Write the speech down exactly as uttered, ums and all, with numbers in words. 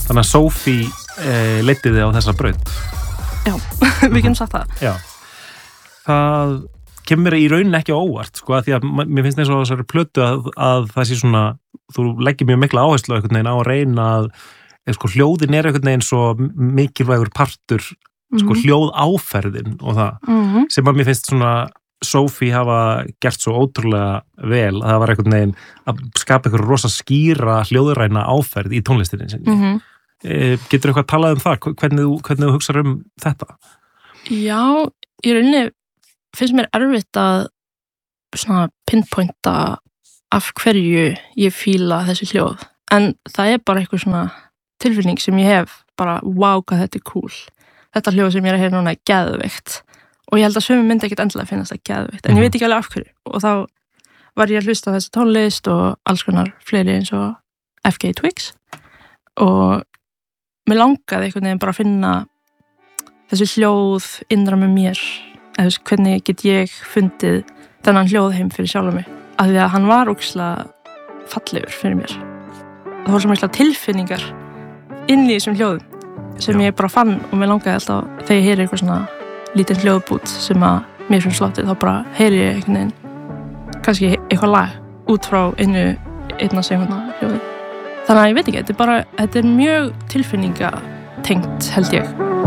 Þannig að Sophie eh, leiddi þig á þessa braut. Já, við getum sagt það. Já. Það kemur mér í rauninni ekki á óvart, sko, að því að mér finnst eins og þessari plötu að, að það sé svona, þú leggir mjög mikla áherslu á einhvern veginn á að reyna að, sko, hljóðin er einhvern veginn svo mikilvægur partur, sko, Mhm. hljóð áferðin og það, Mhm. sem að mér finnst svona Sophie hafa gert svo ótrúlega vel, að það var einhvern veginn að skapa einhver rosa skýra hljóðræna áferð í tónlistinni sinni. Mhm. E, getur eitthvað talað um það? Hvernig þú, hvernig þú hugsar um þetta? Já, í rauninni finnst mér erfitt að svona pinpointa af hverju ég fíla þessi hljóð. En það er bara eitthvað svona tilfinning sem ég hef bara, wow, hvað þetta er cool. Þetta hljóð sem ég er að heyra núna er geðveikt. Og ég held að sömu myndi ekkert endilega finnast það geðveikt. En ég veit ekki alveg af hverju. Og þá var ég að hlusta á þessi tónlist og alls konar fleiri eins og F K Twigs. Og mér langaði einhvern veginn bara að finna þessi hljóð innra með mér. Eða hvernig get ég fundið þennan hljóðheim fyrir sjálfa mig. Af því að hann var ógeðslega fallegur fyrir mér. Það var svo mikla tilfinningar inn í þessum hljóðum sem Já. ég bara fann og mér langaði alltaf þegar ég heyri eitthvað svona lítinn hljóðbút sem að mér finnst slóttið, þá bara heyri ég einhvern veginn kannski eitthvað lag út frá einu einna sekúndna hljóði. Þannig að ég veit ekki, þetta er bara, þetta er mjög tilfinningatengt held ég.